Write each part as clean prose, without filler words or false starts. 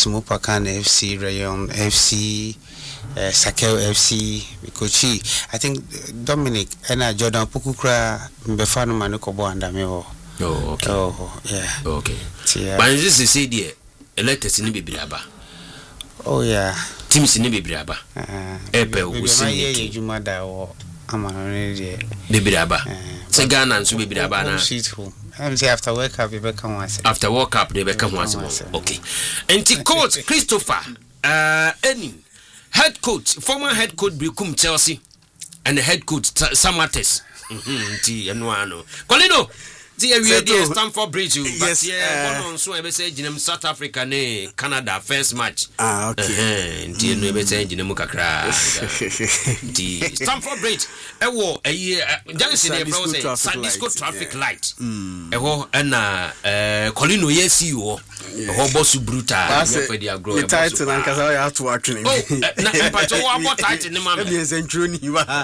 Sumupakana FC, Rayon FC, Sakel FC, Kochi. I think Dominic and Jordan Pukukra Befano Manukobo and Ameo. Oh, okay. Oh, yeah. Okay. Yeah. But this is the idea. Electors in the Bibraba. Oh, yeah. Teams in the Bibraba. Epe was saying, Jumada or Amana. Bibraba. Sagana and Subibiraba. I'm say after work up, you become once. After work up, they become once more. Okay. And the coach, Christopher, any head coach, former head coach, Bikum Chelsea, and the head coach, Samates. Tianuano. Colino. The area Stamford Bridge, but yeah, so I say in South Africa, Canada, first match. Okay. And you say in Mukakra. Stamford Bridge, a war, a year, Sandisco traffic light. A war, and Colino, yes, you are. Hobosu Bruta, for the agro. The title, and I have to work in it. Oh, but what title in the moment? Yes, and true.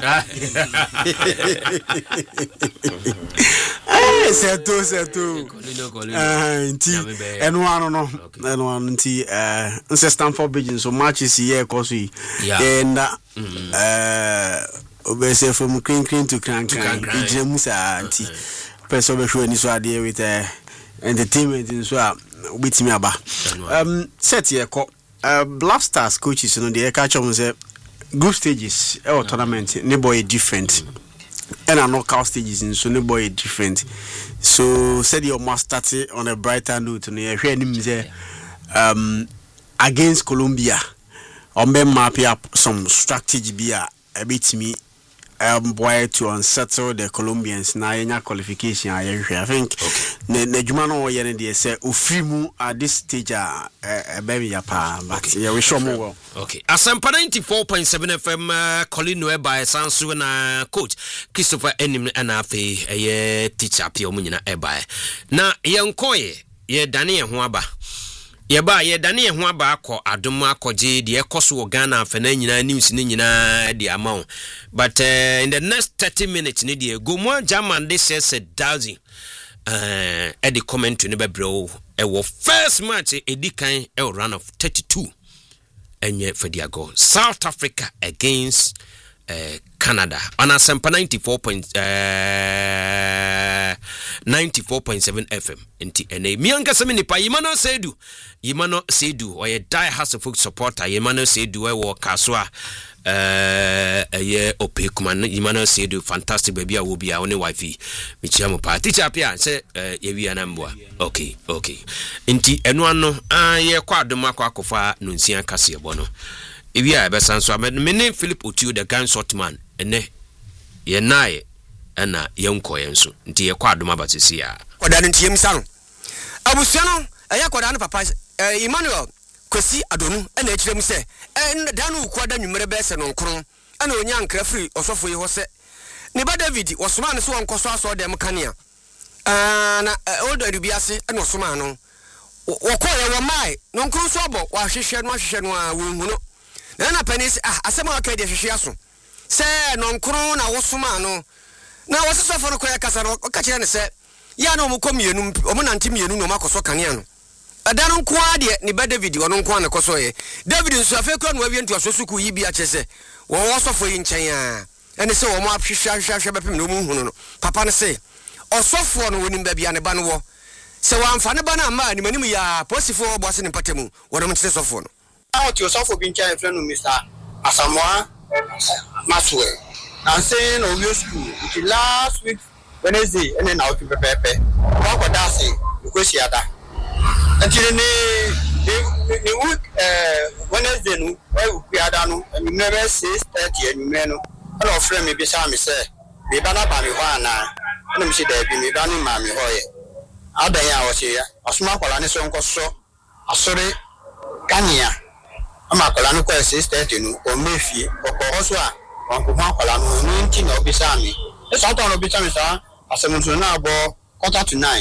Seto and one Stanford Bridge so matches here cause we and obese from cream to crank James auntie person be show any so idea with entertainment in so with me aba set here Black Stars coaches no dey catch on say group stages tournament ne boy different. And our knockout stages in so boy different. So said your must start on a brighter note and you hear him say against Colombia on be map up some strategy be a bit me boy to unsettle the Colombians na yenya qualification I think the Jumano yen dey say ofrimu at this stage baby yapa but yeah we show more. Okay. Asampa 94.7 FM Colino by Sansu na coach Christopher Enim na afi teacher pia omunyina eba. Na yenkoye ye dane ho aba. Ye ba ye dane ho aba akọ adom akọje de ekoso Ghana afa na nyina news ni nyina de amount. But in the next 30 minutes ni de go mo German they says 1000 the comment to ne bebro e wo first match edikan e run of 32 enye for their goal. South Africa against Canada on Asampa 94.7 FM inti ene mianga semini pa Yimano Sedu or a die Hasselhoff supporter Yimano Sedu wo kaswa ope kuman Yimano Sedu fantastic baby a will be our only wife michiamu pa teacher pia say yewi anambwa. Okay inti eno ano ye kwa adoma kwa akofa nunsia kase bono ewi a be sanso me Philip Otiu the gunshot man ene ye nae ana yenko yenso nti ye kwa adoma batisi ya koda ntiem sa no abusua no eye koda no papa Emmanuel Kwesi Adonu ena ekirem se dan no koda nwumere be se no nkron ana onya nkra free osofo yi ho se ne ba David osoma ne so wonkoso aso dem kanea na old adubiase ena osoma no wokoye wo mai no nkron so obo wa hwehwe no a wonhu no na penis asema akade hwehwe aso se no nkron na wosoma no na wasosofo no koya kasa no ka kire ne se ya na omukomienu omunantimienu no makoso kanea no adano kwa de ni ba David wono kwa ne koso ye David nso afekwa no awie ntu asosuku yi bia chese wo osofo yi nchen a ene se wo mo ahwehwehwehwe bepem no mu hunu no papa ne se osofo no woni ba bia ne ba no wo se wamfa ne ba na ma ni manim ya posifo obo ase ne patemu wono mtse sofo no out osofo bi nchen friend no Mr. Asamoah Maswe and say no we school the last week Wednesday ene na otu pepepe wa kwa dase kwesi ada until the week Wednesday no we ada no and never 6:30 and me no all of friend me be say me say me ba na ba me ho ana na me say da bi me ba ni ma me ho ye adan ya wo se ya asuma kwala ne so nkoso asore kania ama kwala no kwa 6:30 no o mefie o so a wanko kwala no ni nti na obi say me e so ton obi say me say asemunso na abo 8:45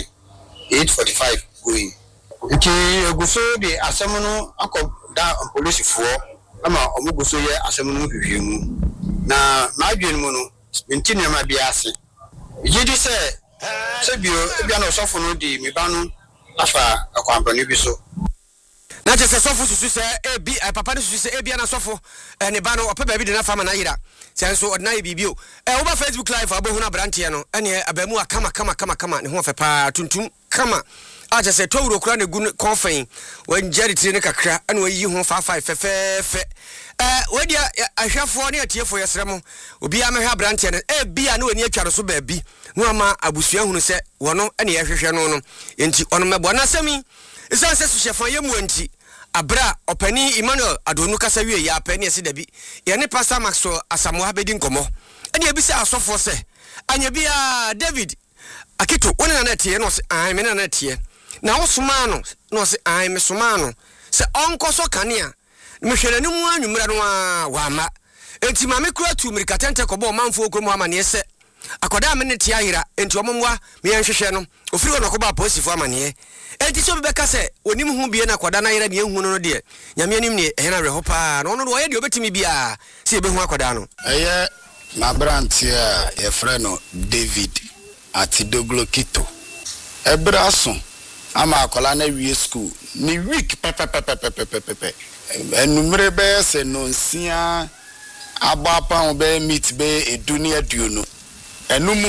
going nti eguso de asemu no akoda police fuo ama omuguso ye asemu no hwehwemu na madwen mu no nti ne ma bia ase yidi se bio bia no sofo no di me ba no afa akwampani bi so na je se sofo susu se ebi papa ne susu se ebi na sofo ne ba no opa ba bi de na fama na yira se nso ordinary bibio wo ba Facebook live abohu na brante no ene abamu kama ne ho fe pa tuntum kama aja se towuro kura ne gu konfen wan jari tire ne kakra ene wayi ho fa fe wedia ahwafo ne atiefo yesremo obi amehwa brante ne bia ne wani atwa so ba bi no ama abusua hunu se wono ene yehwehwe no enti ono mebo na sami isan se suhefan yemu anti abra opani Emmanuel Adonu kasa wie ya apani ese dabi ye ne pastor Maxwell Asamoah bedi nkomo ene ebi se asofo se anya bia David akito wona na natie no se me na natie na osoma no se me soma no se onkoso kanea mehwere ne mu anwumra no wa ma enti ma me kura tu mirikatente kobo manfo okromu amane ese akoda amene tie ahira enti omomwa me yanhwehwe no ofiri wono koba posifo amane enti so beka se onim hu bie na koda na yira ne hu no de nyame anim ne ehna reho pa no no ye de obetimi bia se ebehu akoda no eye na brantia ye freno David Atidoglo Kito ebraso ama akola na wie school ni week pepe enumere be se no nsia abapa obe meet be edunia duno enumu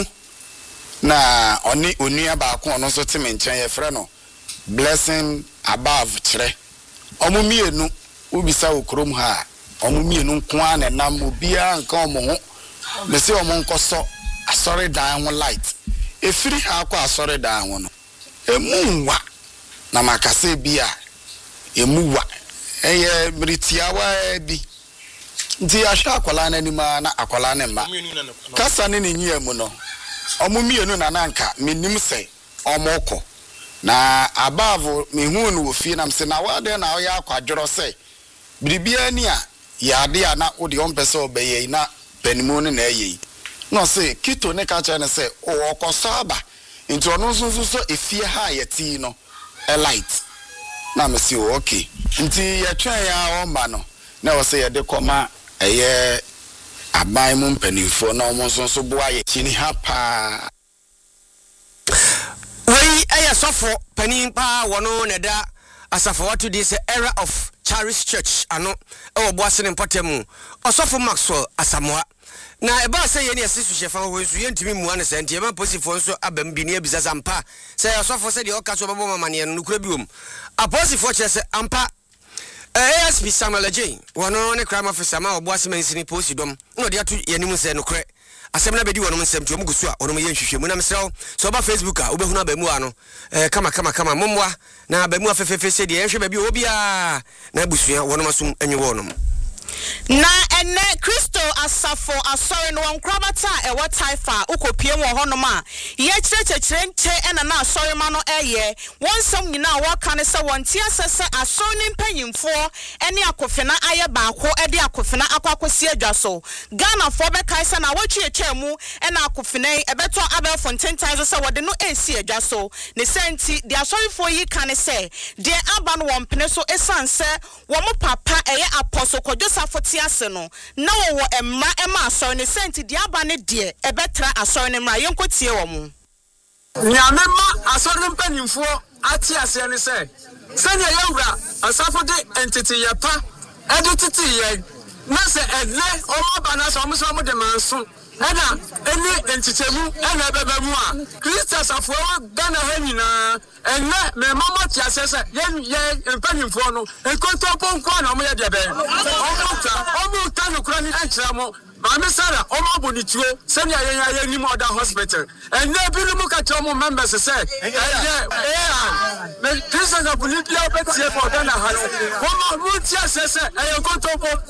na oni abako ono so teme nchen ye freno Blessing Above kire omumienu ubisa okrom ha omumienu nko ana nam obia nka omo ho me se omo nkoso asori dan ho light efiri ha akwa asori dan ho no emuwa na makase bia emuwa eye britiawa bi nti ahwa akwala na nima na akwala na ma kasa ne nyi emu no omumienu na nanka menim se omoko na Above mehu no ofie na mse na wade na oya akwadworo se biribia ni a yade a na ode ompese obeye na panimu ne na eyi no se Kito ne ka cha ne se o okoso aba nti ono so efie ha yeti no a light na me se okay nti ye twa ya o ma no na wo se ye de koma eye aban mu mpanimfo na omo so boa ye chini ha pa wei aya sofo panin pa wono ne da asafo watu this era of Charis Church ano e boase ne mpotemu osofo Maxwell Asamoah na eba se ye ne asisu shefa ho esu ye ntimi muane se ntie ma posifo nso abam bi ne abisa sampa se osofo se de okaso babo mamane no kura biom aposifo che se ampa ASP Samuel J wono ne crime officer ma oboase mansini posidom no de atu yanim se no kure asem na bedi wono nsem tuom gusu a wono ye nhwehwe mu na mesrew so ba Facebook a obehunu abamu ano kama momwa na abamu afefefe se de ehwe ba bi obia na abusua wono masum enwe wono na ene Kristo asafo asori no nkrabata ewo taifa ukopie wo honom a ye kyerɛkyerɛ nche ena na asori ma no eye wonsam nyina wo kan se wonte asese asori ne mpanyimfo ene akofena aye baako ede akofena akwakosi adwaso Ghana fo be kai se na wotwe mu ena akofena ebeto abelfo ntentan se wode no esi adwaso ne senti de asori fo yi kan se de aba no wompene so esanse wo mo papa eye apostle Kojosa fotiase no na wo emra ema asori ne senti de aba ne de ebetra asori ne mra yenkotie wo mu nyame ma asori ne mpanimfo ati ase ne se senya yewura asafo de entity yepa edititi ye na se edle omo ba na so mo de manso ena eni entitemu ena bebamu a Christians afo Ghana ha nyina ena me mama ti asese ye mpanimfo no enkonto ponko na omo ye de be omo ta no kura ni ankyira mo Mami Sara omo bonituo senya ye ni mo da hospital ena bi no ka chomo members se me Christians afo ni bia obetie for Ghana ha omo mo ti asese enkonto ponko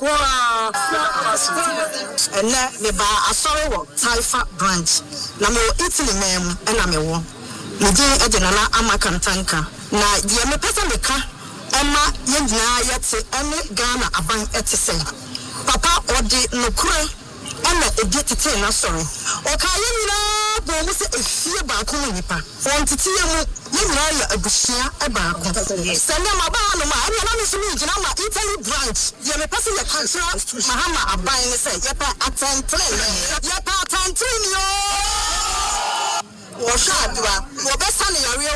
ena me ba asori wo Taifa branch na me Italy mem ena me wo me din ejenana amakantanka na ye me pesa meka ema ye nyina yete ene Ghana aban etese papa odi nokure ena edetete na sori o ka ye nyina bo mu se efie ba ko nipa won tete ye mu ye nyina ya abusia e ba ko sene ma ba no ma ena na me so mi nyina ma Italy branch ye me pesa ye kansira mahama aban ne se ye pa atentre ni yo Washadwa, Wabesani Yario,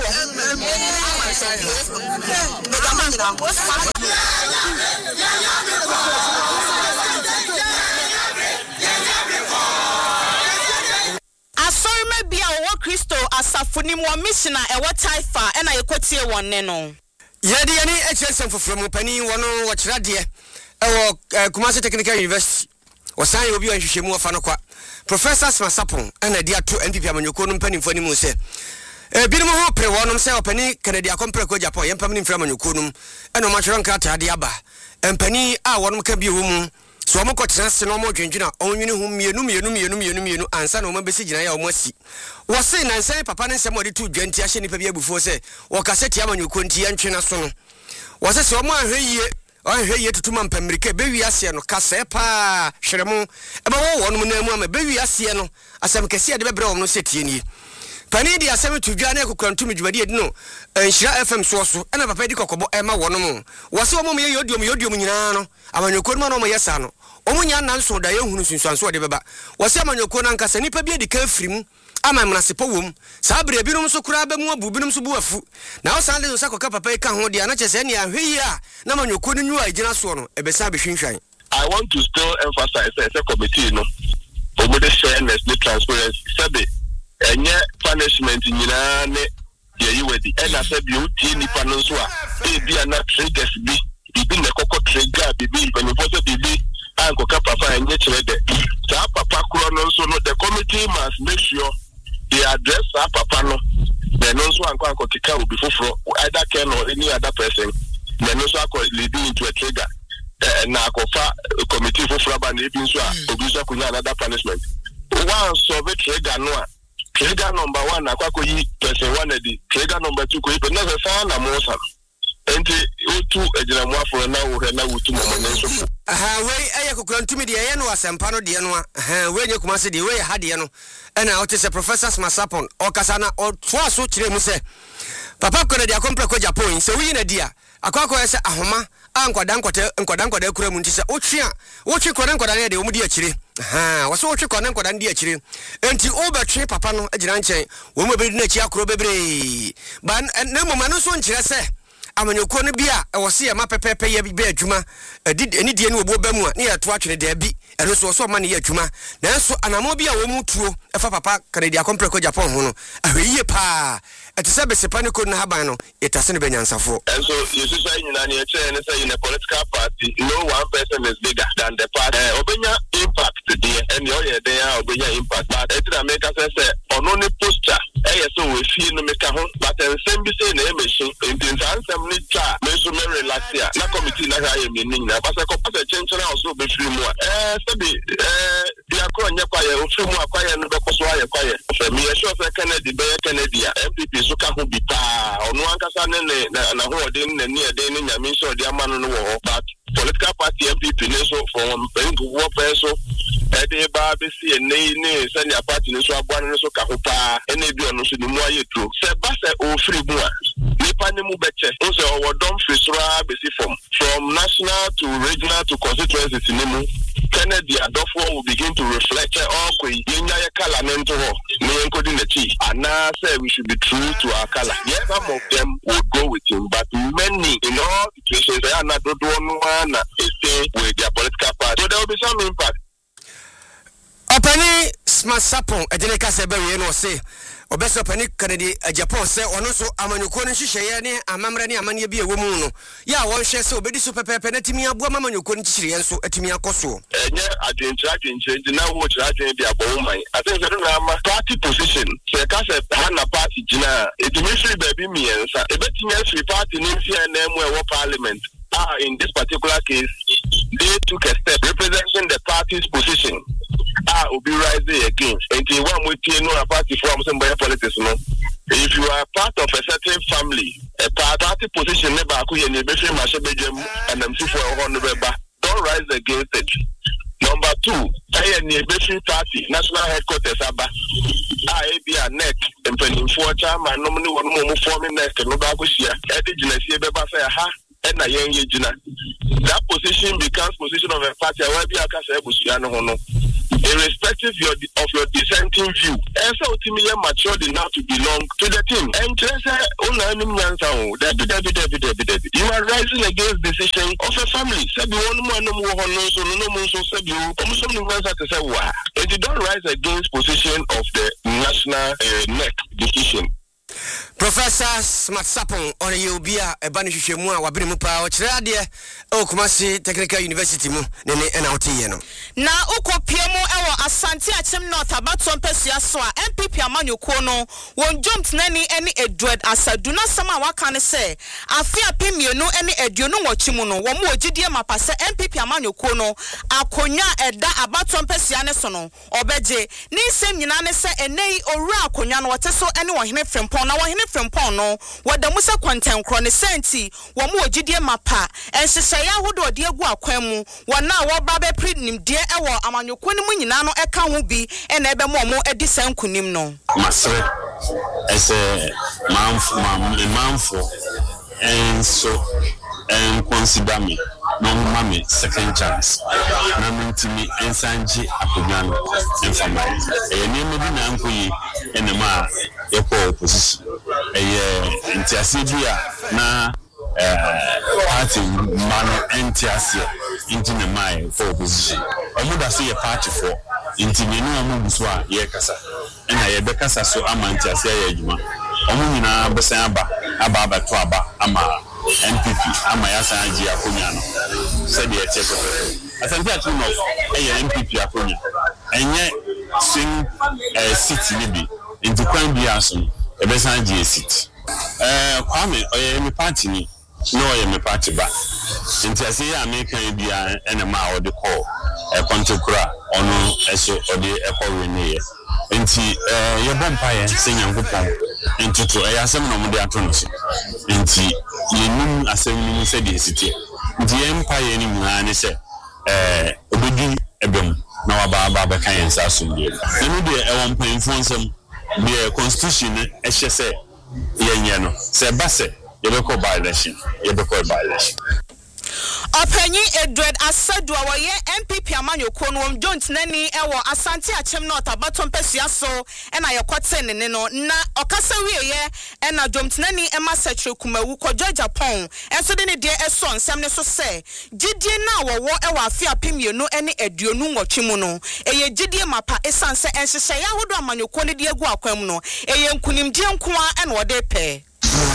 Asori me bia wo Kristo asafuni mo mission e wo taifa e na yekotie wonne no. Yedi yani HSM foforo pani wono wo kirade ewo Kumasi Technical University. Wasan obi o nhwehwemu ofa no kwa. Professor Smasapon ana dia to NPP amanyoko no mpani mfani mu se. Binom ho pre wonom se opani Canada compre ko Japan yempam ni mfra amanyoko no ena ma twero nkrata ade aba. Empani a wonom ka bi wo mu so omo kotena se no omo dwendwena onwini hu mienu ansa na omo besi gina ya omo asi wo se na nsan papa ne nsem ode tu dwanti ahye nipa bi abufuo se wo ka seti amanyoko nti antwena so no wo se omo ahwe yie tutuma mpamirike bewi ase no kase pa hweremu eba wo wonom na mu ama bewi ase no asem kese ade bebre omo no setie ni pani di asem tu dwa na ekokrantum dwumadi edi no Nhyira FM so ena papa di kokobo ema wonom wo se omo ye yodiom nyina no amanyoko no mo yesa no omunya nanso da yehunu sunsuanso de beba wo se amanyoko na nkasa nipa bi edi ka afrim ama mnasepo wom saa bre binom so kura ba mu abu binom so bu afu na wo san de so koka papa ka ho de na chese ne ahwe a na amanyoko no nyu agina so no ebesa behwinhwan. I want to still emphasize as a committee no omude fairness ne transparency sabe enye punishment nyina ne ye yiwedi ena sabe o tie nipa no so a e bia na triggers bi ne kokko trigger bi benefo bi anko ka papa enye chede sa papa kro no so no the committee must make sure they address sa papa no then also anko kika obi foforo either Ken or any other person then also leading into a trigger na akofa committee foforo ba na ebi so a obi so kunya another punishment one so be trigger no a trigger number 1 akwakoyi person 1 edi trigger number 2 ko ibe na se fa na mo sa enti otu ejina mo aforo na wo he na wotu mo ne so we eye kokrantum de ye no asempa no de no we nye Kumasi de we ha de no ena o te se Professor Smasapon o kasa na o toa so kire mu se papa ko de akompre ko Japan se wi na dia akwakọ ye se ahoma nkwadan kura mu nti se otwe kwadan ne de o mu di akire wo se otwe kwadan di akire enti o betwe papa no agina nchen wo mu be di na chi akoro bebre ba na mo manu so nkire se amanyoko no bia e wo se ye mapepepe ye bi adwuma eni die ne obo ba mu a ne ye to atwene da bi eno so so ma ne ye adwuma nanso anamo bia wo mu tuo e fa papa Canada compre ko Japan ho no ahwe pa etese be sepa ne ko na haban no etase ne benyansafo so yesu say nyina ne che ne say in a political party no one person is bigger than the party obenya impact there and you are there obenya impact but it America say ono ne poster so we feel no make ho but ensem bi say na emeshi intensansem ni twa me so me relax ya na committee na ha ye me nyina but say ko pass chenchera also be free mu sabi dia ko nya kwa ye ofri mu akwa ye no be ko so aye kwa ye so me sure say Kennedy be Kennedy MPP so ka ho bi pa ono ankasa ne na ho de ne ne de ne nyame so de amano no wo but political party MPP ne so from people person e ba be see ne send your party ne so aboa ne so ka ho pa ene bi ono so ni mu aye tro se ba se ofri mu a nipa ne mu beche o se o don fisra be see from national to regional to constituencies ni mu Kennedy Adolfo will begin to reflect all kwe yenya ye kala nento ho ne enkodi na chi and say we should be true to our color. Yes, some of them will go with him, but many in all situations they are not one stay with their political party. So there will be some impact. Opani Smasapon Edeneka Sebewe no say obeso opani Canada Japan say ono so amanyoko no hihye ne amamra ne amane bi ewo mu no ya won hwe se obedi so pepepe na timi aboa amanyoko no hihye enso atimi akoso enye adwentra na wo tra adwen bi abo man I think that na party position se ka se na party gina etimi free baby miensa ebetimi free party ni fia na emu ewo parliament in this particular case they took a step representing the party's position will be rising against. And the one with you know a party from some politics, no. If you are part of a certain family, a party position never and I'm don't rise against it. Number 2, a party, national headquarters aba. Be a neck and penny for chairman, nominally one more forming neck and no back here. And that position becomes position of a party where be a casa busiano. irrespective of your dissenting view. And so ultimately matured enough to belong to the team. And just you are rising against decision of a family. And you don't rise against position of the national NEC decision. Professor Smart Sapon on Yobia, a banishu mua, Wabrimu Power, Chradia, Okumasi Technical University mu, Nene NLT. Na uko piemo ewo Asante Achem North about some Pesiaswa, MPP Amanyo Kono, won jumped nani any Edward Asaduna Sama Wakane say, Afia Pimio no any Eduno Wachimuno, Wamu Jidia Mapase, MPP Amanyo Kono, Akonya Eda about some Pesianesono, Obeje, Ni Sem Yanane say, and nay or Rakonyan, whatever anyone here from Pona, one from Pono, what the Musa Quantum Chronicenti, Wamu Jidia Mapa, and Sesaya Hudo Diagua Quemu, one now what Babe Pridnim dear Ewa Amanyo Quinimunano Eka will be and Ebe Momo Edison Kunimno. Master as a man for and so and consider me no mommy second chance. Namin to me and Sanji Apugano and for my name of the Nanko and the ma a position. A Intiasibia na party mano Intiasia into the my for position. I would have see a party for into me no Muswa Yakasa and I Becasa so Amantiasia Yuma. Omuna Besamba Ababa Twaba Ama MPP Amayasa Aji Akunyano said the check of I think that you know a MPP Akunya and yet sing a city maybe into Quang Biason a Besanji seat. Kwame or me party no me party back. Into I say I make a be an enema or the call a Pontocra or no eso or the echo renee. Inti your vampire singing Gupon into a assembly of the Atronos. Inti you assembly said the city. The empire in Milan said, Obedi Ebem, now about Babakan and Sassundi. Then we are one point for some the constitution, as she said, Yano, say Basse, you look by election, you look by election. Openyi Edward Asadua waye MPP Amanyo Kono don't nani ewo Asante Achem North abaton Pesiaso ena yekwate ne no na okasa wiye ena don't nani ema setre kumawu ko Japan enso de ne de eso nsem ne so se gidie na wo ewo afia pemienu ene aduonu nwotwemu no eye gidie mapa esanse enhyehyɛ ya hodo Amanyo Kono de agu akwam no eye nkunimdie nkoa ena wo de pe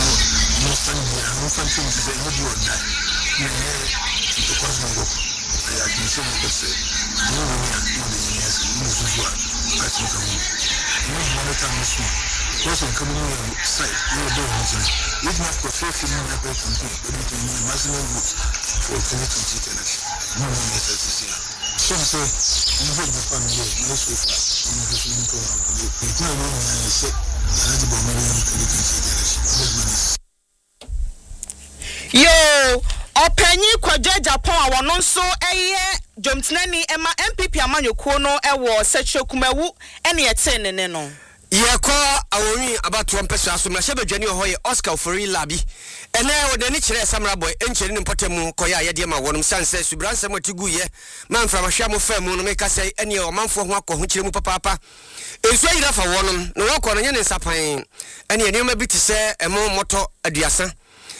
Yo Openyi Kwaje Japan wono nso eye Jomtnani ema MPP Amanyo Kono ewo setre kumawu ene yete ne no Yeko awoni abatu ampeso aso na shebedwani hoye Oscar Ofori Labi ene wodani kire Samra Boy encheri ne mpotemu koya yede ma wonum sanse subranse motigu ye manfra mahwa mo fam no meka sei ene o manfo ho akọ ho kire mu papa enso yira fa wonum no wokọ no nye ne nsapan ene enema bi ti se emo moto aduasa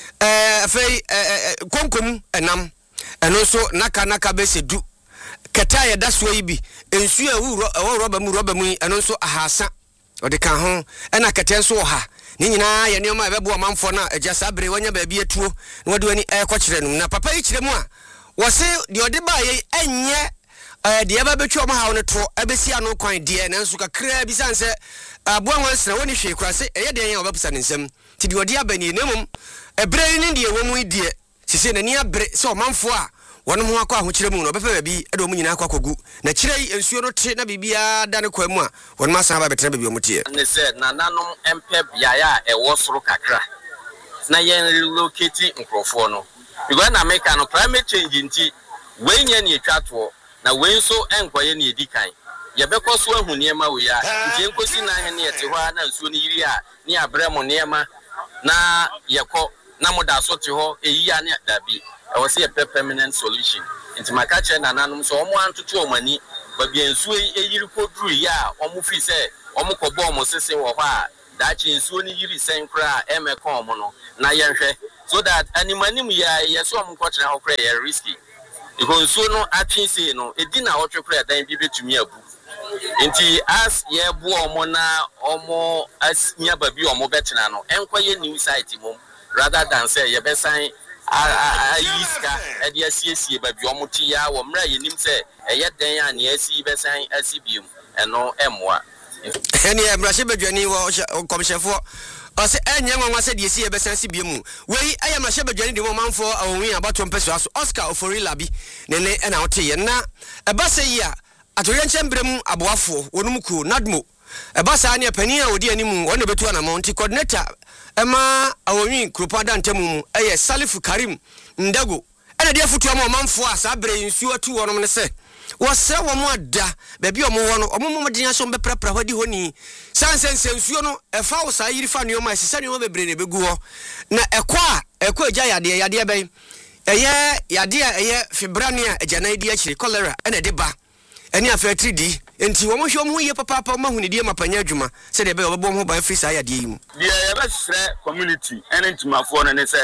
fei konkom enam eno so naka be sedu keta ye daso yi bi ensu ewu roba mu eno so ahasa ode kan ho ena keta nso ha ni nyina ye neoma ebebo amanfo na agasa bere wanya ba bi etuo na wode wani ekokire no na papa yi kire mu a wo se de ode ba ye enye de aba betwa ma ha no to abesi ano kwan de na nso kakra bi sanse aboa wansena woni hwe kura se eye de yen obapisa ne nsam ti de ode abani nemum ebre ni de wo mu die sise na ni abre se omanfo a wono ho akọ ahokyere mu no befa ba bi edo mu nyina akọ akogu na kirei ensuo no te na bibia da ne kwa mu a wono ma san ba betre bibia mu tie ne se na nanom empe bia ya ewo soro kakra na yen relocate nkrofo no because na make no climate change nti wenye ne etwato na wenso enkoye ne edikan ye bekọ so ahu niema we ya nti enkosi na he ne yete ho na nsuo ne yiri a ne abremo niema na yekọ na moda so te ho eyi ya ne dabi I was a permanent solution. Into my catcher and anonymous or more to 2 money babi ensuo eyiri koduru ya omo fi se omo kobo omo sese wo ha dachi ensuo ni yiri sen kra emeka omo no na yenhwe so that animanim ya yeso omo kwotena ho kra ya risky because ensuo no atwe se no edi na otwe kra dan bi betumi abu nti as ye bu omo na omo asnya babi omo betena no enkoye new site mom rather than say ye besan iska edi asiesie babi omuti ya wo mra yenim se eye den a ne asi besan asibiem eno emwa eni emrashe badwani wo komshefo ose enye nwanwa se de esi e besan asibiem wei aya mrashe badwani de mo manfo awon abato mpeso aso Oscar Oforilabi ne na wote ye na eba se yi a atoyenche mbrem aboafo wonum ku nadmo eba sa ne pani a odi animu wona betu na monti coordinator ema awon krupada ntemu eye Salifu Karim Ndago ena de afutu am manfo a sa bre nsu atu wonom ne se wosra wo mo ada ba bi omo wo no omo mo de nyaso beprapra hodi honi sansense nsuo no efa wo sa yiri fa ne o ma sisa ne o bebre ne begu ho na ekwa agya yade ben eye yade eye fibrania agya di akire cholera ena de ba eni afa 3D enti wo mo hwe mo ye papa ma hu ne die mapanya adwuma se de be obebo ho ba free sa yade yi mu de ye be sre community ene ntimafo no ne se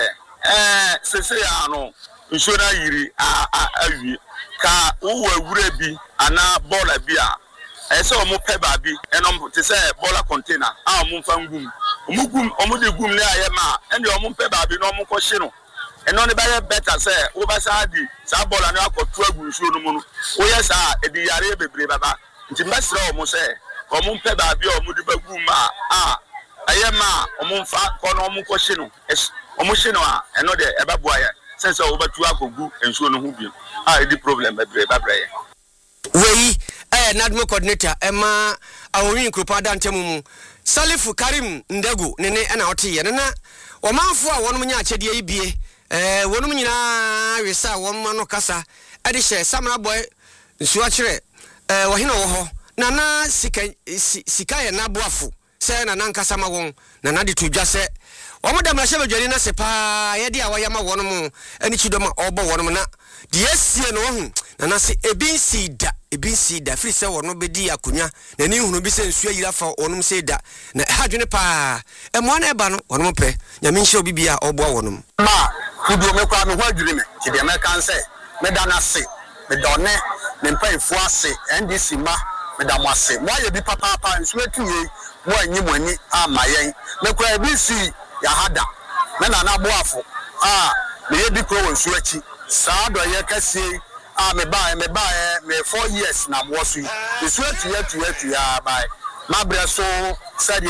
sese ya no nshora yiri awie ka wo awure bi ana bola bi a ese o mo pe ba bi eno te se bola container a mo mfa ngum omo de gum ne aye ma ene o mo pe ba bi no mo ko hye no eno ne ba better se wo ba sa di sa bola no akoto agu nsuo no mu no wo ye sa edi yare bebre baba nti mbasra o mo se o mo pe ba bi o mo de ba gum a aye ma o mo mfa ko no mo ko hye no o mo hye no a eno de e ba boa ya sense o ba tu akogu nsuo no hu bi edi problem bebre babre wei nadmo coordinator ema awon krupada ntemu Salifu Karim Ndago ne na wote ye na omanfo a wonum nya achede ibie wonum nyina wesa wonma no kasa ade hye Samra boy nsu akire wohina wo ho na sika ye na boafo se na nkasa ma won na de tudwa se omoda mrashe badwani na se pa ye de a wayama wonum ani chidoma obo wonum na de esie no hu na se ebinsi da free se wono bedi akonya na ni hunu bi se nsu ayira fa wonum se da na hadwene pa mo na eba no wonum pe nyame nhye obibia obo wonum ma fudu me kwa me ho adwiri me ti de me kan se me da na se me donne me mpanfo ase NDC ma me da mo ase mo aye bi papa nsu etuye mo anyi mo ani ama yen me kwa ebinsi ya hada me na boafo me ye bi ko wonsu achi saa do ye kase me buy me 4 years na mo so nsu etu ya buy ma bre so said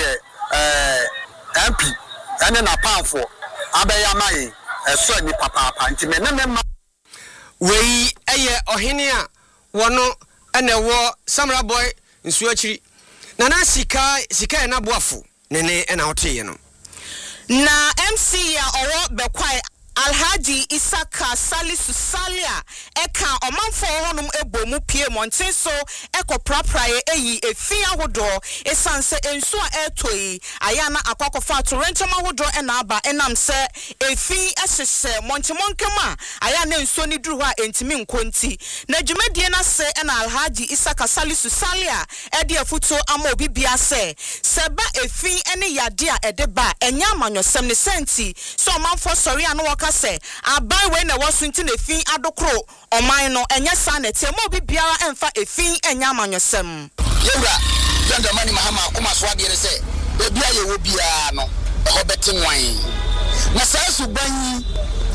MP ene na panfo abeya mai eso ni papa nti me ma wei eye ohene a wono ene wo Samra boy nsu akiri na sika na boafo ne na hote ye no na MC ya owo bekwai Alhaji Isaka Salisu Salia eka omanfo honum ebomu pie monten so eko prapraye eyi efia hodo esanse ensu a etoi ayana akwakofa to renchama hodo ena aba enam se efi ehhye monchemonkema ayana ensu ni duru ha entimi nkonti na dwumadie na se ena Alhaji Isaka Salisu Salia ede afuto ama obibia se seba efi ene yade a edeba enya amanyosem ne senti so omanfo sori anu kase abai we na wasunti na fin adokro oman no enya sa na tie mo bibiara emfa efin enya amanyosem yewra janda mani mahama kuma so ade se e bia ye wo bia no ho beti nwan na sa su ban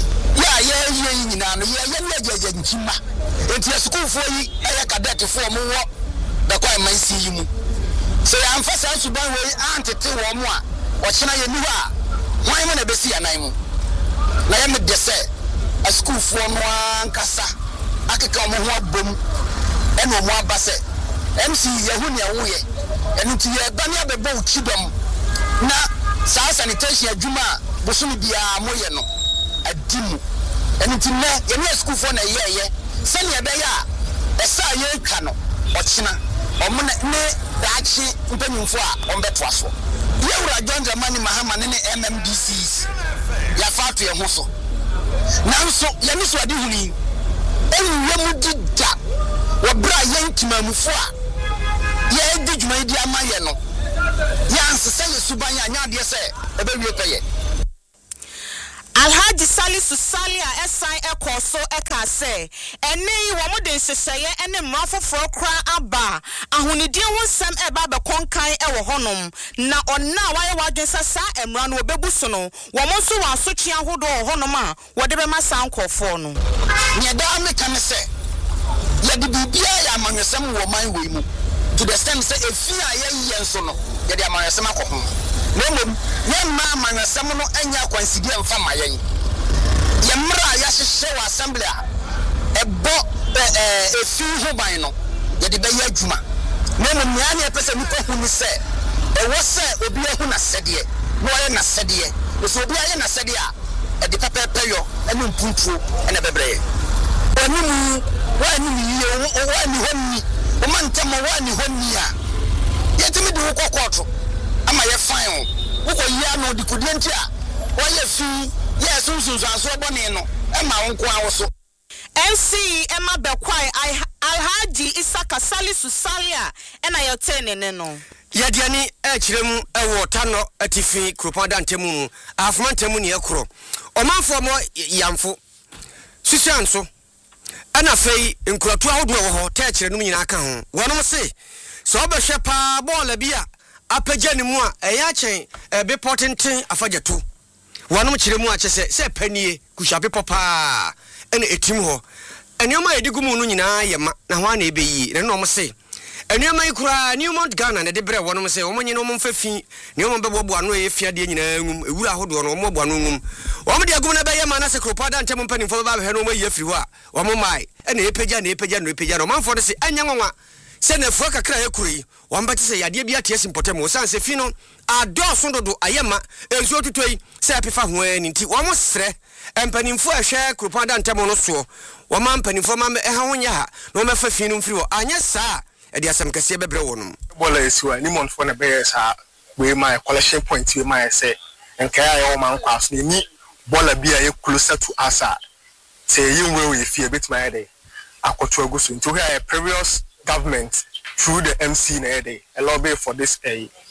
ye nyina no ye ne nchima enti schoolfo yi eye cadet fo mo wo da kwa mansi yi mu se ya amfa sa su ban we antete wo mo a o chena ye ni wa hwan mo na besi anan mu na ye me de se a school for no ankasa akeka mo ho abom eno mo abase MC yehu ne wo ye enu ti ye ba ne abebo uchidom na sa sanitation adwuma bosumi bia mo ye no adimu enu ti ne ye ne school for na ye se ne be ya esa ye twa no ochina omo ne daachi mpanyimfo a ombeto aso yewura jonja mani mahama ne MMDCs ya fatu ye ho so nanso ye ni so ade huni enwe mu dida wobra yen timamufo a ye di dwuma di amaye no yansese yesuban ya nya de se ebewie peye Alhaji Salisu Salia Esan Ekoso Ekase ene yi wo mo de nhyehyeye ene mmafoforo kra aba ahonidie wonsam eba be konkan ewo honom na onna waye wadwensa sa emra no obebuso no wo mo so wa asotwe ahodo honom a wode be masa nkofo no nye da me kan se ye de bibia ya manwesam wo man we mu to the extent say efi a ye yenso no ye de manwesam akoho nemom yemma manwesam no anya kwansidie mfa mayen yemra ya hyehyɛ wa assembly a ebo efi ho ban no ye de be ya adwuma nemom nya na pese mi ko hunu se ewo se obi ahu na sɛdeɛ no ye na sɛdeɛ so obi aye na sɛdeɛ a de pepepeyo ene mpuntuo ene bebree wani honni o man tamo wani honni a yetimi de ko koto ama ye fine wo ko ya no di kudenti a wo ye fi ye sunsun aso bone no e ma wonko awoso MC Emma Bekwai Alhaji Isaka Salisu Salia ena yotene ne no yadiani kiremu ewo tano atifi kropada ntemu afuma ntemu ne ekro omanfo mo yamfo susuanso ana fei nkuratu ahodo wo ho ta kire num nyina aka ho wonom se so obehwe pa ball bia apagya ne mu a eya chen be potenten afagyato wonom kire mu a kyese se panie kushape popa ene etim ho enioma edigumu no nyina yema na ho ana ebeyi ne no mo se enioma ikura Newmont Ghana ne de bre wonom se omonye no momfa fi ne omon bebo ano e fiade nyina ngum ewura ahodo no omo bo ano ngum omo de agum na be yema na se kropada ntem mpanimfo ba hwe no mo ye firi ho a omo mai ene epagya no manfo de se anya nwanwa se na fu kakra yakuri wambati se yade bia tie simpotem wo sanse fi no adoso dodo ayema enso tutoi se apefa ho ani nti wo mo sre empanimfo ahwe kropada ntem no so wo man panimfo ma ha honya ha no mefa fi no mfiri ho anya saa e dia sam kase bebre wonum bola esiwa ni monfo na be saa we my collection point we my say enka ya wo man kwaso ni bola bia ye closer to us say yin we fi bit my day akoto agusu nti we are previous government through the MC na day a lobby for this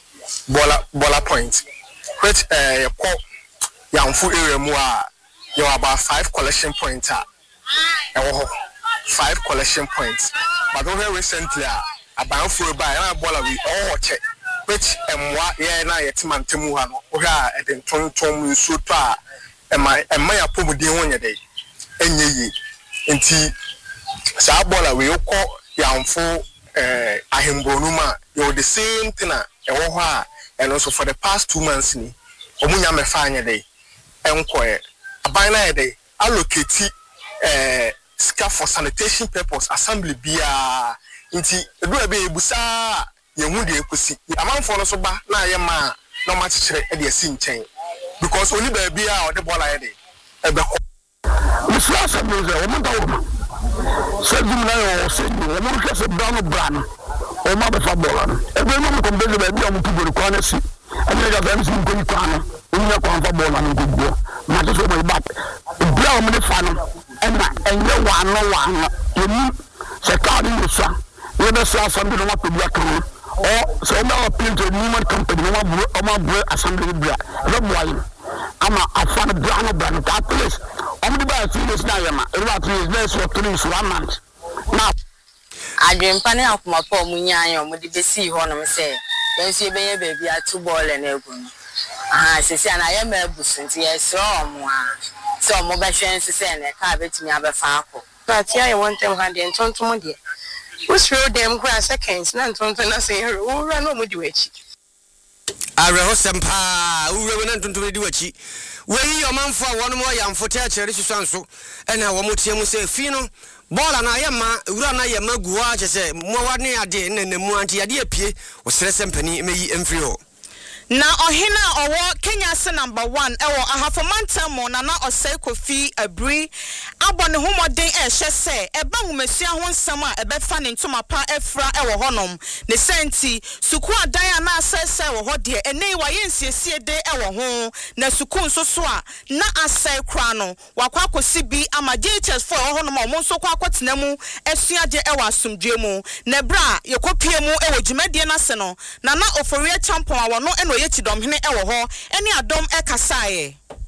bola point which ko yamfu area mu a you about 5 collection points e wo 5 collection points but over recently about for by bola we all check which emwa ye na yetimantemu ha no wo ha e den tontom nso to a ema ya pomudin ho nye dey enyeyi enti sa bola we ko yamfo ahembronuma you the same thing e wo ho a and also for the past 2 months ni omunya mefa anye dey enko aban na ye dey allocate ska for sanitation purpose assembly bia nti edu ebe ebusa ye hu de ekosi amanfo no so ba na ye ma na ma chichere e de asi nchen because oni ba bia o de bola ye de ebe ko misla sa beze o mo dawo se jumla yo se o mo ke se brano o ma be fa bola no ebe mo ko beze ba bia o mo tubori kwa na si ani ga ba msi ko ni kwa no o nya kwa fa bola no gugu ma so mo ba bia o mo de fa no ena enye wano emu se ka di musa we be so assembly no to bia kan o so na appeal to Newmont company no ma bro assembly bia e bo ayi ama afan brano that place o mo ba serious na yema e ba please let's work to this 1 month now adwempa ne akoma pa mu nyan o mo de besi ho no se yenso e benye ba bia to ball na egu aha sesi ana ye ma ebusu nti ye so mo a so mo ba hwen se ne ka betimi abefa akọ but ya you want them hand and tontom de who's real them kwa seconds na tontom na say o ra no mo di wachi are ho sempa uwe na tontom di wachi we yi o manfo a wono mo yamfo ta kire susanso ena wo mo tie mu se fi no bola na yema ura na yema guwa che se mo wa ne ade na namu anti ade apie wo sere sempani meyi emfiri ho na ohina owo Kenya se number 1 ewo ahafomanta mo na osai Kofi Abri abone homoden hye se eba humasua ho nsam a ebefa ne ntoma pa efra ewo honom ne senti suku adan na asese wo ho de ene wa yensiesie de ewo ho na suku nsoso a na asai kra no wakwa kosi bi ama JHS for honom mo nso kwa kwatena mu esuade ewo asumdwe mu na bra yekopie mu ewo dwumadie na se no na oforie champion a wono eno ye chidom hene ewo ho ene adom ekasaye